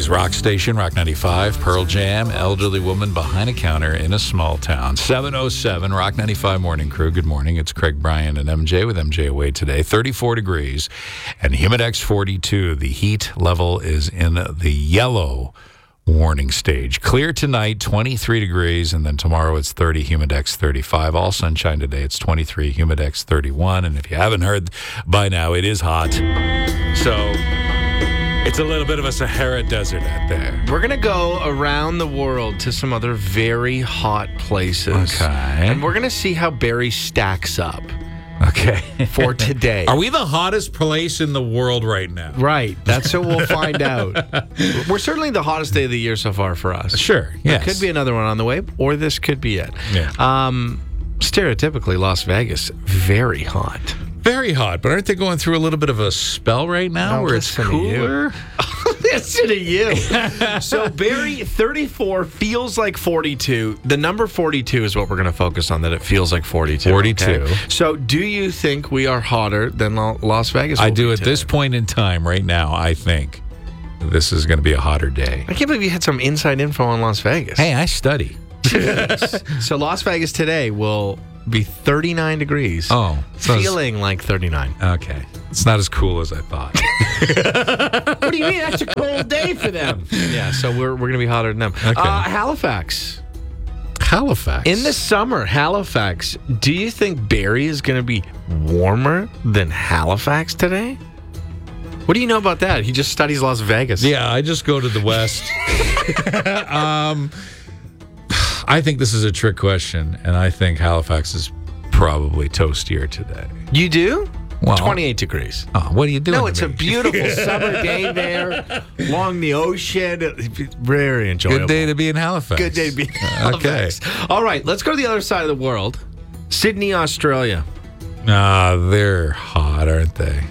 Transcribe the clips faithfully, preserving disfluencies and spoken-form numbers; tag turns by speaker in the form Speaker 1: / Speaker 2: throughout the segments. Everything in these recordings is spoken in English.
Speaker 1: News Rock Station, Rock ninety-five, Pearl Jam, elderly woman behind a counter in a small town. seven oh seven, Rock ninety-five Morning Crew. Good morning. It's Craig Bryan and M J with M J Away today. thirty-four degrees and Humidex forty-two. The heat level is in the yellow warning stage. Clear tonight, twenty-three degrees, and then tomorrow it's thirty, Humidex thirty-five. All sunshine today, it's twenty-three, Humidex thirty-one. And if you haven't heard by now, it is hot. So it's a little bit of a Sahara desert out there.
Speaker 2: We're going to go around the world to some other very hot places.
Speaker 1: Okay.
Speaker 2: And we're going to see how Barrie stacks up.
Speaker 1: Okay.
Speaker 2: For today.
Speaker 1: Are we the hottest place in the world right now?
Speaker 2: Right. That's what we'll find out. We're certainly the hottest day of the year so far for us.
Speaker 1: Sure. Yes.
Speaker 2: There could be another one on the way, or this could be it.
Speaker 1: Yeah.
Speaker 2: Um, stereotypically, Las Vegas, very hot.
Speaker 1: Very hot, but aren't they going through a little bit of a spell right now
Speaker 2: No,
Speaker 1: where it's
Speaker 2: listen to you.
Speaker 1: cooler?
Speaker 2: Listen to you. So Barrie, thirty-four feels like forty-two. The number forty-two is what we're going to focus on, that it feels like forty-two.
Speaker 1: forty-two.
Speaker 2: Okay? So do you think we are hotter than Lo- Las Vegas will
Speaker 1: I do
Speaker 2: be
Speaker 1: at
Speaker 2: today?
Speaker 1: this point in time right now, I think this is going to be a hotter day.
Speaker 2: I can't believe you had some inside info on Las Vegas.
Speaker 1: Hey, I study.
Speaker 2: So Las Vegas today will be thirty-nine degrees.
Speaker 1: Oh. So it's-
Speaker 2: feeling like thirty-nine.
Speaker 1: Okay. It's not as cool as I thought.
Speaker 2: What do you mean? That's a cold day for them. Yeah, so we're, we're going to be hotter than them.
Speaker 1: Okay.
Speaker 2: Uh, Halifax.
Speaker 1: Halifax.
Speaker 2: In the summer, Halifax, do you think Barrie is going to be warmer than Halifax today? What do you know about that? He just studies Las Vegas.
Speaker 1: Yeah, I just go to the west. um, I think this is a trick question, and I think Halifax is probably toastier today.
Speaker 2: You do?
Speaker 1: Well,
Speaker 2: twenty-eight degrees.
Speaker 1: Oh, what are you doing?
Speaker 2: No,
Speaker 1: to
Speaker 2: it's
Speaker 1: me?
Speaker 2: a beautiful summer day there along the ocean. Very enjoyable.
Speaker 1: Good day to be in Halifax.
Speaker 2: Good day to be in
Speaker 1: Okay.
Speaker 2: Halifax. All right, let's go to the other side of the world. Sydney, Australia.
Speaker 1: Ah, they're hot, aren't they?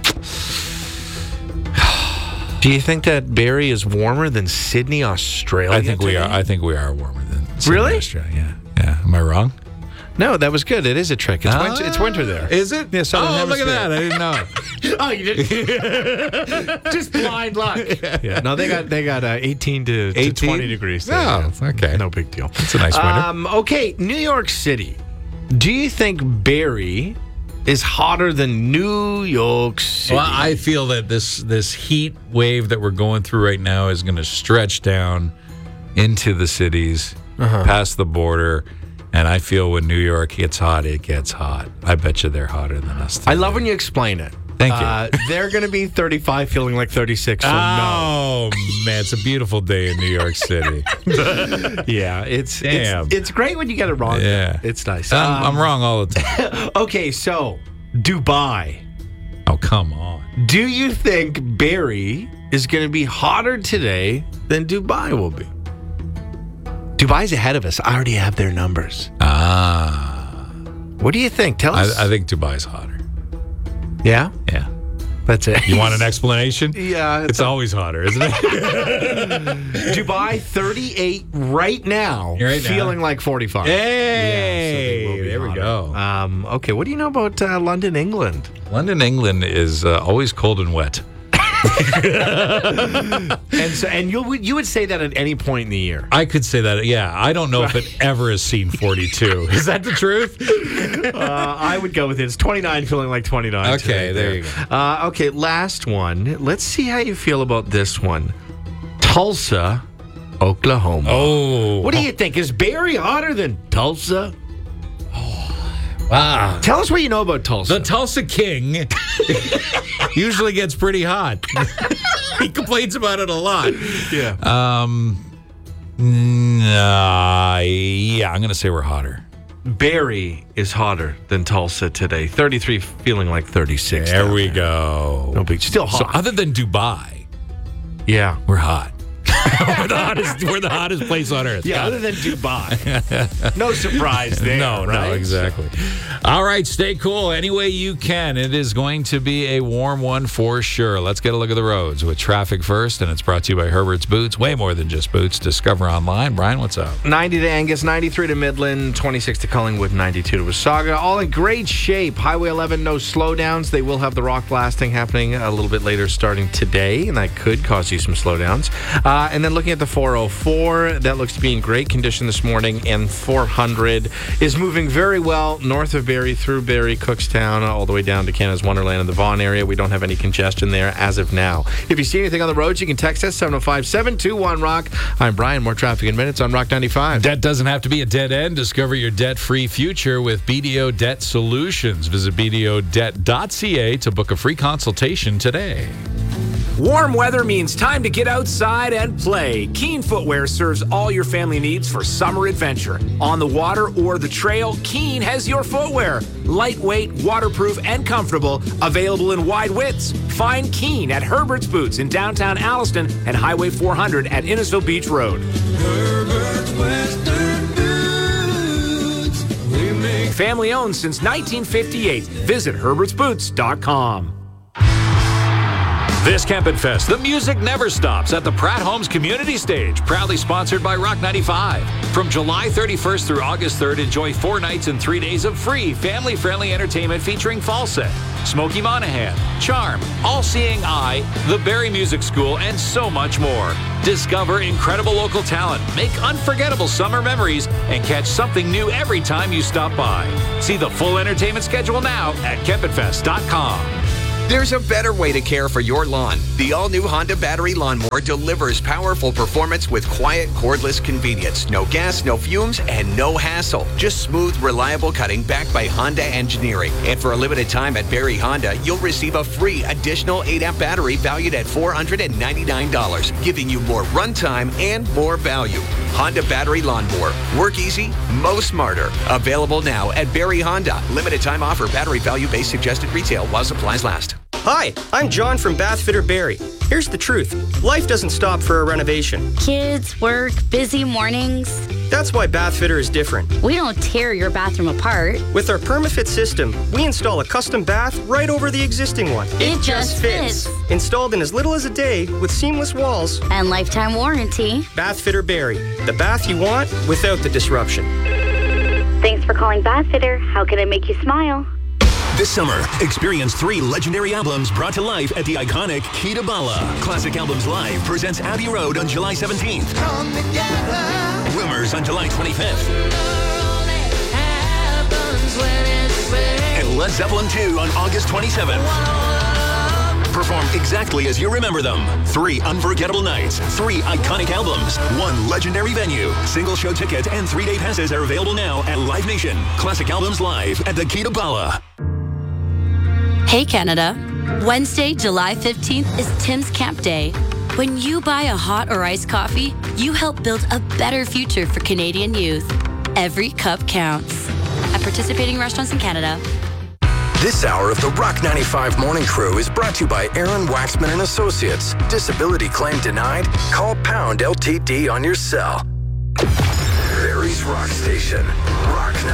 Speaker 2: Do you think that Barrie is warmer than Sydney, Australia?
Speaker 1: I think we
Speaker 2: today?
Speaker 1: are. I think we are warmer than Sydney,
Speaker 2: Really?
Speaker 1: Australia. Yeah. Yeah. Am I wrong?
Speaker 2: No, that was good. It is a trick. It's, winter, it's winter there.
Speaker 1: Is it?
Speaker 2: Yeah, Southern
Speaker 1: oh, look at
Speaker 2: Hemisphere.
Speaker 1: that. I didn't know.
Speaker 2: Oh, you didn't? Just blind luck. Yeah. No, they got they got uh, eighteen to, to
Speaker 1: eighteen?
Speaker 2: twenty degrees. There.
Speaker 1: Oh,
Speaker 2: Yeah.
Speaker 1: okay.
Speaker 2: No big deal.
Speaker 1: It's a nice winter.
Speaker 2: Um, okay, New York City. Do you think Barrie is hotter than New York City?
Speaker 1: Well, I feel that this this heat wave that we're going through right now is going to stretch down into the cities,
Speaker 2: Uh-huh.
Speaker 1: past the border, and I feel when New York gets hot, it gets hot. I bet you they're hotter than us today.
Speaker 2: I love when you explain it.
Speaker 1: Thank you.
Speaker 2: Uh, they're going to be thirty-five, feeling like thirty-six. So
Speaker 1: Oh, man, it's a beautiful day in New York City.
Speaker 2: no. Yeah, it's,
Speaker 1: Damn.
Speaker 2: it's it's great when you get it wrong.
Speaker 1: Yeah.
Speaker 2: It's nice.
Speaker 1: I'm,
Speaker 2: Um,
Speaker 1: I'm wrong all the time.
Speaker 2: Okay, so Dubai.
Speaker 1: Oh, come on.
Speaker 2: Do you think Barrie is going to be hotter today than Dubai will be? Dubai's ahead of us. I already have their numbers.
Speaker 1: Ah.
Speaker 2: What do you think? Tell us.
Speaker 1: I, I think Dubai's hotter.
Speaker 2: yeah,
Speaker 1: Yeah.
Speaker 2: that's it.
Speaker 1: You want an explanation?
Speaker 2: Yeah,
Speaker 1: It's always hotter, isn't it?
Speaker 2: Dubai thirty-eight right now,
Speaker 1: Right now.
Speaker 2: feeling like forty-five.
Speaker 1: Hey,
Speaker 2: Yeah, so they will be
Speaker 1: there we
Speaker 2: hotter.
Speaker 1: go.
Speaker 2: Um, okay, what do you know about uh, London, England?
Speaker 1: London, England is uh, always cold and wet.
Speaker 2: And so, and you would you would say that at any point in the year.
Speaker 1: I could say that. Yeah, I don't know if it ever has seen forty-two. Is that the truth?
Speaker 2: Uh, I would go with it. It's twenty-nine, feeling like twenty-nine.
Speaker 1: Okay,
Speaker 2: today
Speaker 1: there you go.
Speaker 2: Uh, okay, last one. Let's see how you feel about this one. Tulsa, Oklahoma.
Speaker 1: Oh.
Speaker 2: What do you think? Is Barrie hotter than Tulsa?
Speaker 1: Wow.
Speaker 2: Tell us what you know about Tulsa.
Speaker 1: The Tulsa King usually gets pretty hot. He complains about it a lot.
Speaker 2: yeah.
Speaker 1: Um, nah, yeah, I'm going to say we're hotter.
Speaker 2: Barrie is hotter than Tulsa today. thirty-three, feeling like thirty-six.
Speaker 1: There
Speaker 2: down
Speaker 1: we
Speaker 2: there.
Speaker 1: go.
Speaker 2: No big. Still hot.
Speaker 1: So other than Dubai,
Speaker 2: yeah.
Speaker 1: we're hot. we're, the hottest, we're the hottest place on earth.
Speaker 2: Yeah,
Speaker 1: Got
Speaker 2: other
Speaker 1: it.
Speaker 2: than Dubai. No surprise there.
Speaker 1: No,
Speaker 2: right?
Speaker 1: no, exactly. All right, stay cool any way you can. It is going to be a warm one for sure. Let's get a look at the roads with traffic first, and it's brought to you by Herbert's Boots. Way more than just boots. Discover online. Brian, what's up?
Speaker 2: ninety to Angus, ninety-three to Midland, twenty-six to Collingwood, ninety-two to Wasaga. All in great shape. Highway eleven, no slowdowns. They will have the rock blasting happening a little bit later starting today, and that could cause you some slowdowns. Uh, and then looking at the four oh four, that looks to be in great condition this morning, and four hundred is moving very well north of Barrie, through Barrie, Cookstown, all the way down to Canada's Wonderland and the Vaughan area. We don't have any congestion there as of now. If you see anything on the roads, you can text us, seven oh five, seven two one, ROCK. I'm Brian. More traffic in minutes on Rock ninety-five.
Speaker 1: Debt doesn't have to be a dead end. Discover your debt-free future with B D O Debt Solutions. Visit b d o debt dot c a to book a free consultation today.
Speaker 3: Warm weather means time to get outside and play. Keen Footwear serves all your family needs for summer adventure. On the water or the trail, Keen has your footwear. Lightweight, waterproof, and comfortable, available in wide widths. Find Keen at Herbert's Boots in downtown Alliston and Highway four hundred at Innisfil Beach Road. Herbert's Western Boots. We make family owned since nineteen fifty-eight. Visit herberts boots dot com.
Speaker 1: This Kempin Fest, the music never stops at the Pratt Homes Community Stage, proudly sponsored by Rock ninety-five. From July thirty-first through August third, enjoy four nights and three days of free, family-friendly entertainment featuring Falset, Smokey Monahan, Charm, All Seeing Eye, the Barrie Music School, and so much more. Discover incredible local talent, make unforgettable summer memories, and catch something new every time you stop by. See the full entertainment schedule now at kempin fest dot com.
Speaker 4: There's a better way to care for your lawn. The all-new Honda battery lawnmower delivers powerful performance with quiet, cordless convenience. No gas, no fumes, and no hassle. Just smooth, reliable cutting backed by Honda engineering. And for a limited time at Barrie Honda, you'll receive a free additional eight amp battery valued at four hundred ninety-nine dollars, giving you more runtime and more value. Honda battery lawnmower. Work easy, mow smarter. Available now at Barrie Honda. Limited time offer. Battery value based suggested retail while supplies last.
Speaker 5: Hi, I'm John from Bath Fitter Barrie. Here's the truth. Life doesn't stop for a renovation.
Speaker 6: Kids, work, busy mornings.
Speaker 5: That's why Bath Fitter is different.
Speaker 6: We don't tear your bathroom apart.
Speaker 5: With our PermaFit system, we install a custom bath right over the existing one.
Speaker 6: It, it just fits. fits.
Speaker 5: Installed in as little as a day with seamless walls.
Speaker 6: And lifetime warranty.
Speaker 5: Bath Fitter Barrie. The bath you want without the disruption.
Speaker 6: Thanks for calling Bath Fitter. How can I make you smile?
Speaker 7: This summer, experience three legendary albums brought to life at the iconic Kitabala. Classic Albums Live presents Abbey Road on July seventeenth. Come together. Rumors on July twenty-fifth. And Led Zeppelin two on August twenty-seventh. Perform exactly as you remember them. Three unforgettable nights, three iconic albums, one legendary venue. Single show tickets and three-day passes are available now at Live Nation. Classic Albums Live at the Kitabala.
Speaker 8: Hey Canada, Wednesday, July fifteenth is Tim's Camp Day. When you buy a hot or iced coffee, you help build a better future for Canadian youth. Every cup counts. At participating restaurants in Canada.
Speaker 9: This hour of the Rock ninety-five Morning Crew is brought to you by Aaron Waxman and Associates. Disability claim denied? Call pound L T D on your cell. Barrie's Rock Station. Rock